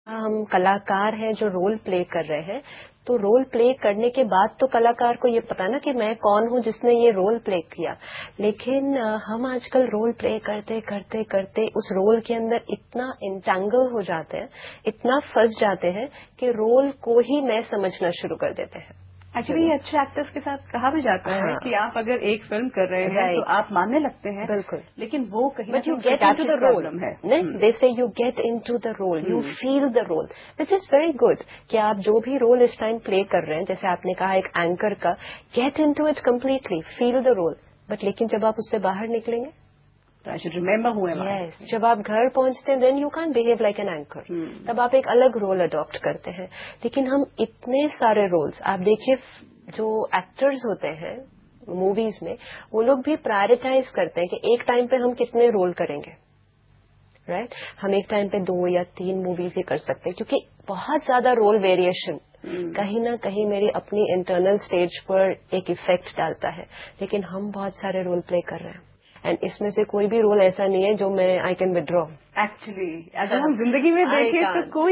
हम कलाकार हैं जो रोल प्ले कर रहे हैं, तो रोल प्ले करने के बाद तो कलाकार को ये पता ना कि मैं कौन हूँ जिसने ये रोल प्ले किया। लेकिन हम आजकल रोल प्ले करते करते करते उस रोल के अंदर इतना इंटैंगल हो जाते हैं, इतना फंस जाते हैं कि रोल को ही मैं समझना शुरू कर देते हैं। एक्चुअली ये अच्छे एक्टर्स के साथ कहा भी जाता है कि आप अगर एक फिल्म कर रहे हैं तो आप मानने लगते हैं, बिल्कुल, लेकिन वो कहीं but you get into the role है। दे से you get into the role, you feel the role, which is very good. कि आप जो भी रोल इस टाइम प्ले कर रहे हैं, जैसे आपने कहा एक एंकर का, get into it completely, feel the role. But लेकिन जब आप उससे बाहर निकलेंगे, I should remember who am I. Yes. जब आप घर पहुंचते हैं then you can behave like an anchor, तब आप एक अलग रोल अडॉप्ट करते हैं। लेकिन हम इतने सारे रोल्स, आप देखिए जो एक्टर्स होते हैं मूवीज में, वो लोग भी प्रायोरिटाइज करते हैं कि एक टाइम पे हम कितने रोल करेंगे, राइट? हम एक टाइम पे 2 या 3 मूवीज ही कर सकते हैं, क्योंकि बहुत ज्यादा रोल वेरिएशन कहीं ना कहीं मेरी अपनी इंटरनल स्टेज पर एक इफेक्ट डालता है। लेकिन हम बहुत सारे रोल प्ले कर रहे हैं, एंड इसमें से कोई भी रोल ऐसा नहीं है जो मैं आई कैन विड्रॉ। एक्चुअली अगर हम जिंदगी में देखें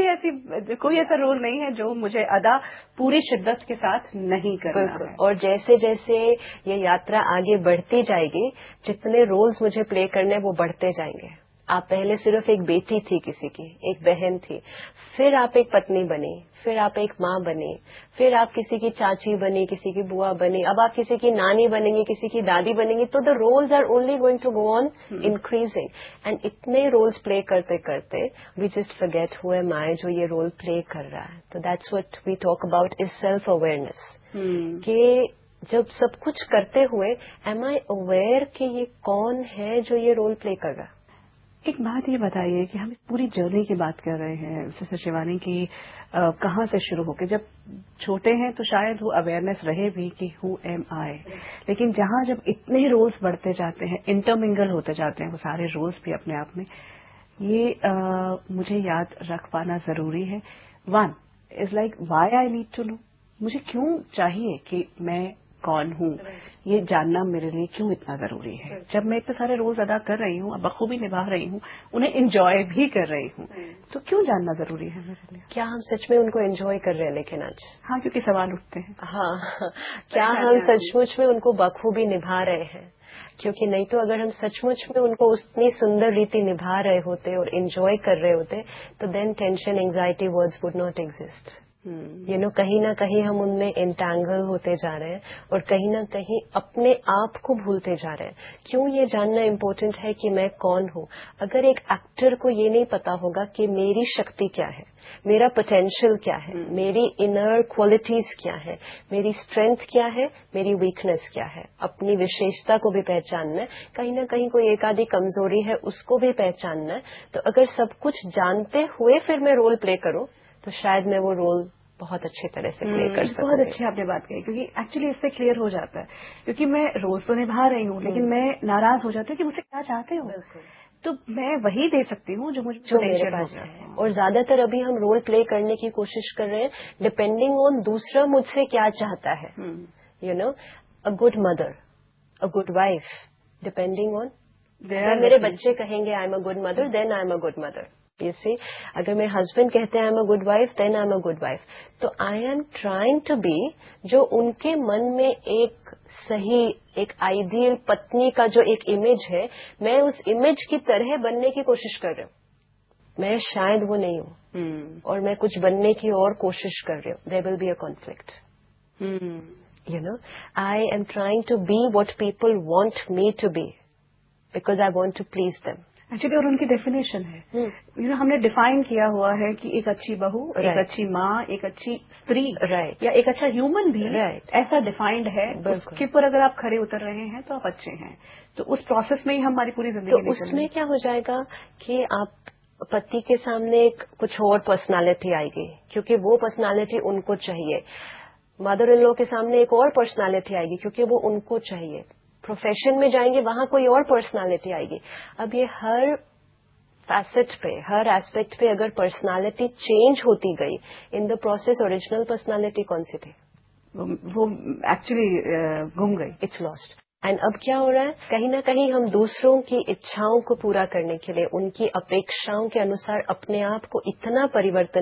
तो कोई ऐसा रोल नहीं है जो मुझे अदा पूरी शिद्दत के साथ नहीं करना है। और जैसे जैसे ये यात्रा आगे बढ़ती जाएगी, जितने रोल्स मुझे प्ले करने वो बढ़ते जाएंगे। आप पहले सिर्फ एक बेटी थी किसी की, एक बहन थी, फिर आप एक पत्नी बनी, फिर आप एक माँ बनी, फिर आप किसी की चाची बनी, किसी की बुआ बनी, अब आप किसी की नानी बनेंगी, किसी की दादी बनेंगी। तो the roles are only going to go on increasing, and इतने रोल्स प्ले करते करते we just forget who am आई, जो ये रोल प्ले कर रहा है। तो that's what we talk about is self awareness, कि जब सब कुछ करते हुए एम आई अवेयर कि ये कौन है जो ये रोल प्ले कर रहा है। एक बात ये बताइए कि हम इस पूरी जर्नी की बात कर रहे हैं सिस्टर शिवानी की, कहाँ से शुरू होकर, जब छोटे हैं तो शायद वो अवेयरनेस रहे भी कि हु एम आई, लेकिन जहाँ जब इतने रोल्स बढ़ते जाते हैं, इंटरमिंगल होते जाते हैं वो सारे रोल्स भी अपने आप में, ये मुझे याद रख पाना जरूरी है। One is like why I need to know, मुझे क्यों चाहिए कि मैं कौन हूँ, ये जानना मेरे लिए क्यों इतना जरूरी है। जब मैं इतने सारे रोल्स अदा कर रही हूँ, बखूबी निभा रही हूँ, उन्हें एंजॉय भी कर रही हूँ, तो क्यों जानना जरूरी है मेरे लिए? क्या हम सच में उनको एंजॉय कर रहे हैं? लेकिन आज हाँ, क्योंकि सवाल उठते हैं। हाँ, क्या हम सचमुच में उनको बखूबी निभा रहे हैं? क्योंकि नहीं तो अगर हम सचमुच में उनको उतनी सुंदर रीति निभा रहे होते और एंजॉय कर रहे होते, तो then tension, anxiety words would not exist. कहीं ना कहीं हम उनमें एंटैंगल होते जा रहे हैं और कहीं ना कहीं अपने आप को भूलते जा रहे हैं। क्यों ये जानना इम्पोर्टेंट है कि मैं कौन हूँ? अगर एक एक्टर को ये नहीं पता होगा कि मेरी शक्ति क्या है, मेरा पोटेंशियल क्या है, मेरी इनर क्वालिटीज क्या है, मेरी स्ट्रेंथ क्या है, मेरी वीकनेस क्या है, अपनी विशेषता को भी पहचानना है, कहीं ना कहीं कोई एक आधी कमजोरी है उसको भी पहचानना है। तो अगर सब कुछ जानते हुए फिर मैं रोल प्ले करूं, तो शायद मैं वो रोल बहुत अच्छी तरह से प्ले कर सकूंगी। बहुत अच्छी आपने बात कही, क्योंकि एक्चुअली इससे क्लियर हो जाता है, क्योंकि मैं रोल तो निभा रही हूँ लेकिन मैं नाराज हो जाती हूँ कि मुझसे क्या चाहते हो, तो मैं वही दे सकती हूँ जो मेरे पास है। और ज्यादातर अभी हम रोल प्ले करने की कोशिश कर रहे हैं डिपेंडिंग ऑन दूसरा मुझसे क्या चाहता है। A good mother, a good wife, depending on, अगर मेरे बच्चे कहेंगे I am a good mother, then I am a good mother. जैसे अगर मेरे हस्बैंड कहते हैं I am a good wife, then I am a good wife. तो I am trying to be जो उनके मन में एक सही, एक आइडियल पत्नी का जो एक इमेज है, मैं उस इमेज की तरह बनने की कोशिश कर रही हूँ। मैं शायद वो नहीं हूँ और मैं कुछ बनने की और कोशिश कर रही हूँ। There will be a conflict. I am trying to be what people want me to be because I want to please them. Actually और उनकी डेफिनेशन है, हमने डिफाइन किया हुआ है कि एक अच्छी बहू, एक अच्छी माँ, एक अच्छी स्त्री, या एक अच्छा ह्यूमन भी, ऐसा डिफाइंड है। उसके ऊपर अगर आप खरे उतर रहे हैं तो आप अच्छे हैं। तो उस प्रोसेस में ही हमारी पूरी जिंदगी तो उसमें क्या हो जाएगा कि आप पति के सामने एक कुछ और पर्सनालिटी आएगी, क्योंकि वो पर्सनालिटी उनको चाहिए। मदर इन लॉ के सामने एक और पर्सनालिटी आएगी, क्योंकि वो उनको चाहिए। प्रोफेशन में जाएंगे, वहां कोई और पर्सनालिटी आएगी। अब ये हर फैसेट पे, हर एस्पेक्ट पे अगर पर्सनालिटी चेंज होती गई, in the process original personality कौन सी थी वो एक्चुअली गुम गई, इट्स लॉस्ट। एंड अब क्या हो रहा है, कहीं ना कहीं हम दूसरों की इच्छाओं को पूरा करने के लिए, उनकी अपेक्षाओं के अनुसार अपने आप को इतना परिवर्तन